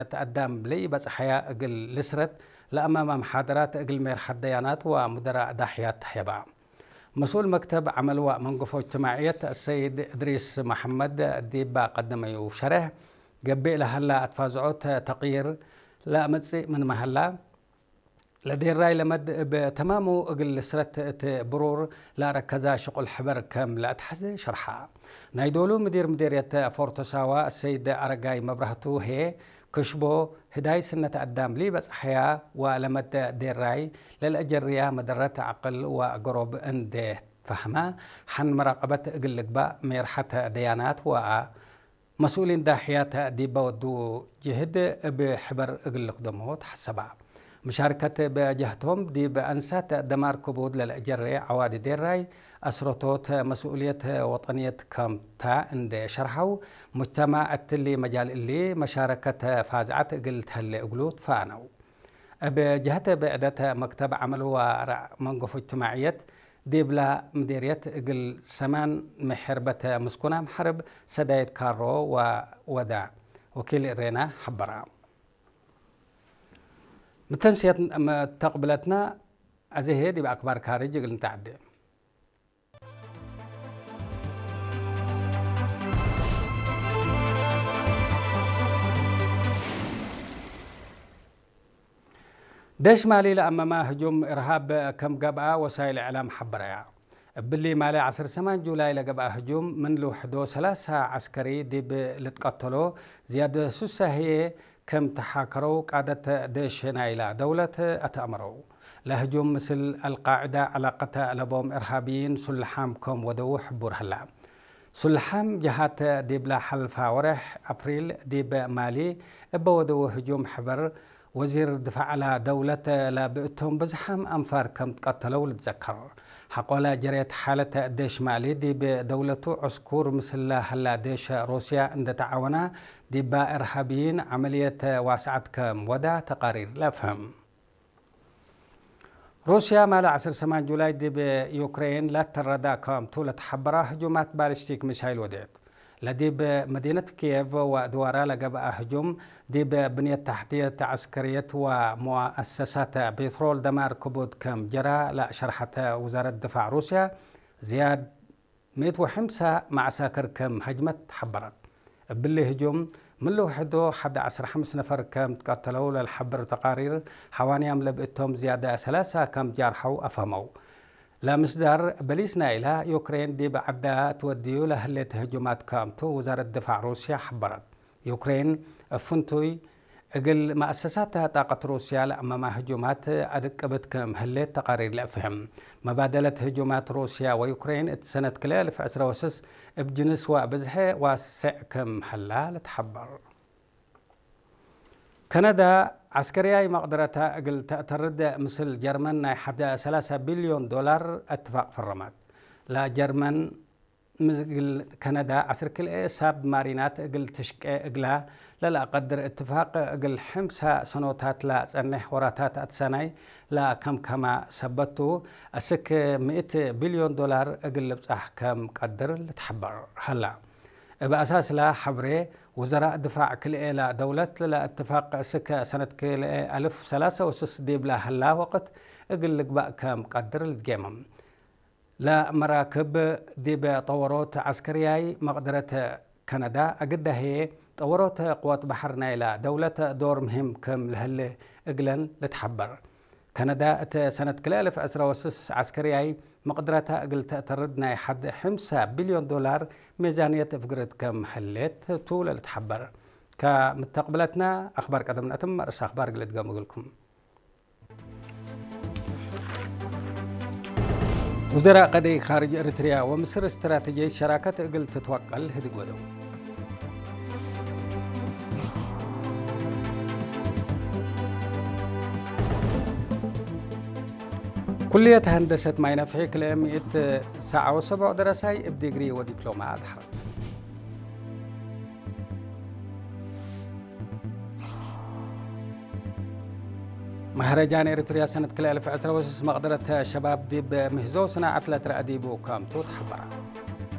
تقدم لي بس حياة أقل لسرت لأمام محاضرات أقل ميرحة ديانات ومدراء ضحيات حيبا مسؤول مكتب عمل ومنقفو اجتماعية السيد إدريس محمد الديبا قدم يوشره قبل هلا أتفازعوت تقير لا متسي من محلا لدي الرأي لمد بتمامه أقل لسرت برور لا ركزا شغل حبر كم لا تحزي شرحها نايدولو مديرية فورتساوا السيد أرقاي مبرهتو هي كشبو هداي سنة قدام لي بس حياة ولمد دير راي للأجرية مدرة عقل وقرب اند فهمة حن مراقبة اقلق با ميرحة ديانات ومسؤولين داحيات ديبا ودو جهد بحبر اقلق دموت حسبا مشاركة بجهتهم دي بأنسات دمار كبود للأجرية عوادي دير راي أسرطوت مسؤولية وطنية كامتا عند شرحوا مجتمع التلي مجال اللي مشاركة فازعة قلت هاللي قلوت فانو بجهة بعدة مكتب عمل ومنقف اجتماعية ديبلا مديرية قل سمان محربة مسكونة محرب سدايد كارو وودع وكيل رينا حبرا متنسية تقبلتنا أزهي دي بأكبر كارج قل نتعدي داش مالي لأمام هجوم إرهاب كم قبعة وسائل إعلام حبرية باللي مالي 10 جولاي لقبعة هجوم من لوحدو 3 عسكري دي لتقتلو زيادة سوسة هي كم تحاكرو قادة داش نايلة دولة أتأمرو لهجوم مثل القاعدة علاقة لبوم إرهابيين سلحام كم ودوح بورهلا سلحام جهات ديبلا حلفا ورح أبريل ديب مالي بودو هجوم حبر وزير الدفاع على دولة لابئتهم بزحم أنفار كم تقتلوا لتذكر حقولا جريت حالة ديش مالي دي بدولته عسكور مثل هلا ديش روسيا عند تعاونا دي بإرهابيين عملية واسعة كم ودا تقارير لا فهم روسيا مال 10 جولاي دي بيوكرين لا تردا كم طولة حبرة هجومات باليستيك ميسايل وديت لدي بمدينة كييف ودوارا لقبا هجوم دي ببنية تحتية عسكرية ومؤسسات بترول دمار كبود كم جرى لا شرحت وزارة دفاع روسيا زياد 105 معساكر كم هجمت حبرت باللي هجوم من لوحدو حد 15 نفر كم تقتلوا للحبر تقارير حوانيام لبئتهم زيادة 3 كم جارحوا أفهموا لا مصدر بليسنا إلى يوكرين دي بعدها توديو لهلة هجومات كامتو وزارة دفاع روسيا حبرت يوكرين فنتوي اقل مؤسساتها طاقة روسيا لأمام هجومات أدقبت كم هلة تقارير لأفهم مبادلة هجومات روسيا ويوكرين سنة كلال في أسرى وسس بجنس وبزحة واسع كم هلا لتحبر كندا عسكرية مقدرتها قل تأترد مثل جرمن حدا 3 بليون دولار اتفاق في الرماد لا جرمن مثل كندا عسر كل ساب مارينات قل تشك قلا لا قدر اتفاق قل 5 سنوات لا صنح وراتات اتسناي لا كما سبتو اسك 100 بليون دولار قل بصح كم قدر لتحبر هلا بأساس لا حبري وزراء دفاع كل إلى دولة لا اتفاق سكة سنة كل 1003 ديب لا هلا وقت اقل لك بقى كم قدر الجيمم لا مراكب ديب طورات عسكرية مقدرة كندا أقدها هي طورات قوات بحرنا إلى دولة دور مهم كم لهل اقلن لتحبر كندا سنة كل 1003 عسكرية مقدرتها قلت تردنا حد 5 بليون دولار ميزانية فقرت كم حلت طول اللي تحبر كمتقبلتنا أخبار قدمنا أتم رأس أخبار قلت قام أقولكم وزراء قضية خارج إريتريا ومصر استراتيجية شراكة قلت تتوقل هدق ودو كلية هندسة ماينفعي كل 100 ساعة و7 دراساي بديجري ودبلومة أدحرت مهرجان إريتريا سنة كل 2010 مقدرة شباب ديب مهزو صناعة لتر أديب وكامتو تحبرها